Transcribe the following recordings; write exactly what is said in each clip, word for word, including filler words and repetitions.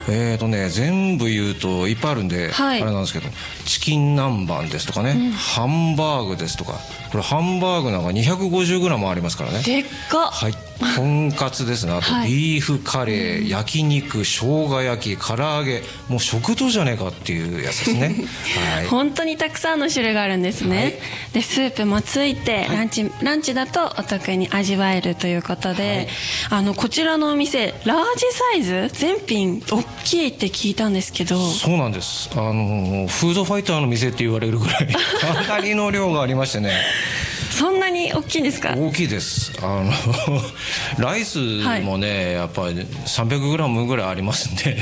えーとね、全部言うといっぱいあるんで、はい、あれなんですけど、チキン南蛮ですとかね、うん、ハンバーグですとか、これハンバーグなんか にひゃくごじゅうグラム ありますからね。 でっか。 はい、とんかつですね、あとビーフカレー、はい、焼肉、生姜焼き、唐揚げ、もう食堂じゃねえかっていうやつですね。 はい、本当にたくさんの種類があるんですね。はい、でスープもついて、はい、ランチランチだとお得に味わえるということで、はい、あのこちらのお店ラージサイズ全品大きいって聞いたんですけど。 そうなんです。あのフードファイターの店って言われるぐらいかなりの量がありましてね。 そんなに大きいんですか？ 大きいです。あのライスもね、はい、やっぱり さんびゃくグラム ぐらいありますんで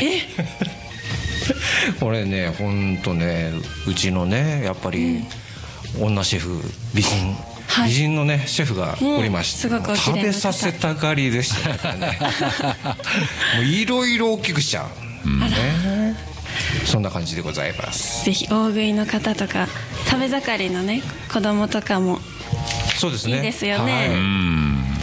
これね、ほんとね、うちのね、やっぱり、うん、女シェフ、美人、はい、美人のねシェフがおりまして、うん、食べさせたがりでしたね。もういろいろ大きくしちゃう、うんね、そんな感じでございます。 ぜひ大食いの方とか食べ盛りのね子供とかもそうですね、 いいですよね。はい、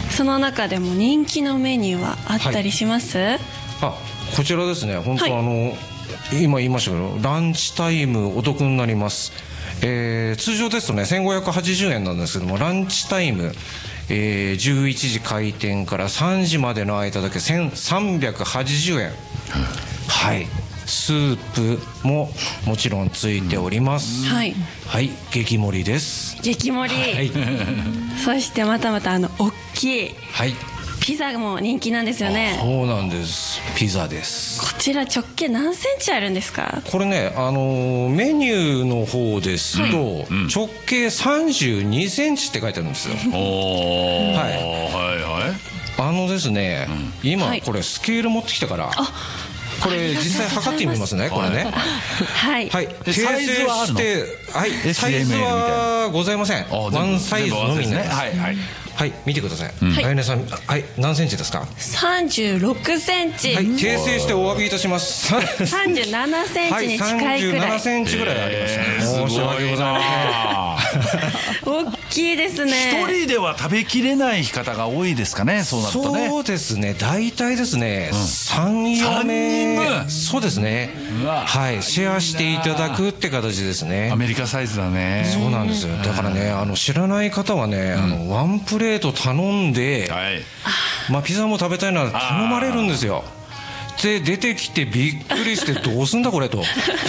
その中でも人気のメニューはあったりします？はい、 あ、こちらですね、本当、はい、あの今言いましたけどランチタイムお得になります。えー、通常ですとねせんごひゃくはちじゅうえんなんですけども、ランチタイム、えー、じゅういちじ開店からさんじまでの間だけせんさんびゃくはちじゅうえん、うん、はい、スープももちろんついております。はい、はい、激盛りです。 激盛り、はい、そしてまたまたあの大きい、はい、ピザも人気なんですよね。 そうなんです、ピザです。 こちら直径何センチあるんですか？ これね、あのメニューの方ですと、うん、直径さんじゅうにセンチって書いてあるんですよ。おー、はい、はいはい、あのですね、うん、今これスケール持ってきたから、あ、これ実際測ってみますね。これね、はい、はい、訂正して、はい、サイズはございません。ワンサイズのみになります。はいはいはい、見てください。あやねさん、はい、何センチですか？ さんじゅうろくセンチ。 はい、訂正してお詫びいたします。 さんじゅうななセンチに近いくらい。はい、さんじゅうななセンチぐらいありましたね。 申し訳ございません。 大きいですね。 一人では食べきれない方が多いですかね。そうなるとね。 そうですね。大体ですね、さん、よめい、そうですね。はい、シェアしていただくって形ですね。 アメリカサイズだね。 そうなんですよ。だからね、あの知らない方はね、あのワンプレート頼んで、はい、まあピザも食べたいなら頼まれるんですよ。で出てきてびっくりしてどうすんだこれと。い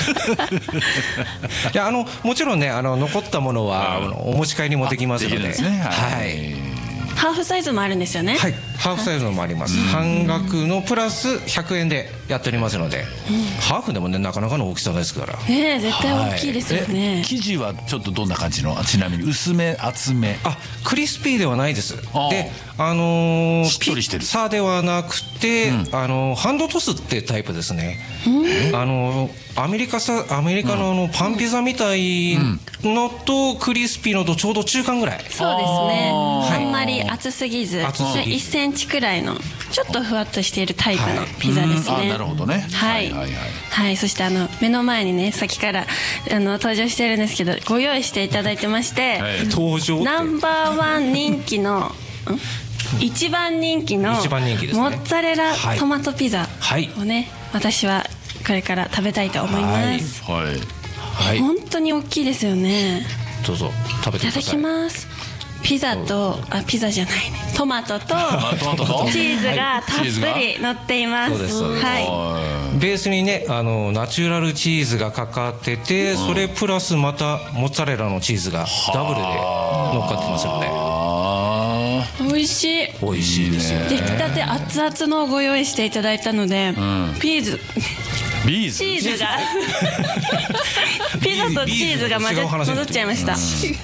や、あのもちろんね、あの残ったものはお持ち帰りもできますので、ですね、はい、 ハーフサイズもあるんですよね。 はい、ハーフサイズのもあります。半額のプラスひゃくえんでやっておりますので、うん、ハーフでもねなかなかの大きさですから。 えー、絶対大きいですよね。はい、 生地はちょっとどんな感じの？ちなみに薄め厚め？ あ、クリスピーではないです。で、あのー、 しっとりしてる。 ピッツァではなくて、うん、あのー、ハンドトスってタイプですね。うん、あのー、アメリカさアメリカのあのパンピザみたいのとクリスピーのとちょうど中間ぐらい。 そうですね。あんまり厚すぎず、いっセンチくらいのちょっとふわっとしているタイプのピザですね。 はい、あ、なるほどね。 はい、はいはいはい、はい、そしてあの目の前にね、先からあの登場してるんですけど、ご用意していただいてまして、はい、登場ナンバーワン人気の一番人気のモッツァレラトマトピザをね、私はこれから食べたいと思います。はい、はい、本当に大きいですよね。 どうぞ食べてください。 いただきます。ピザと、あ、ピザじゃないね、トマトとチーズがたっぷり乗っています。そうです、そうです。 はい、ベースにね、あのナチュラルチーズがかかってて、それプラスまたモッツァレラのチーズがダブルで乗っかってますよね。 美味しい。 美味しいですよね。 出来たて熱々のご用意していただいたので、うん、ピーズビーズチーズがピザとチーズが混ざっちゃいました。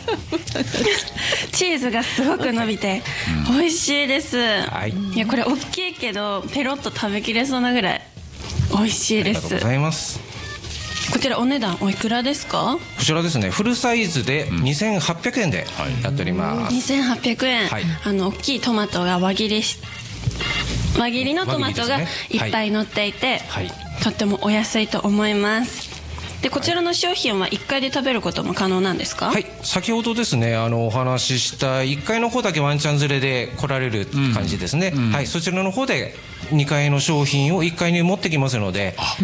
チーズがすごく伸びて美味しいです。はい、いや、これ大きいけどペロッと食べきれそうなぐらい美味しいです。 ありがとうございます。 こちらお値段おいくらですか？ こちらですね、フルサイズでにせんはっぴゃくえんでやっております。 にせんはっぴゃくえん、はい、あの大きいトマトが輪切りし輪切りのトマトがいっぱい乗っていて、はいはい、とってもお安いと思います。 でこちらの商品はいっかいで食べることも可能なんですか？ はい、先ほどですねあのお話ししたいっかいの方だけワンちゃん連れで来られる感じですね、うんうん、はい、そちらの方でにかいの商品をいっかいに持ってきますので、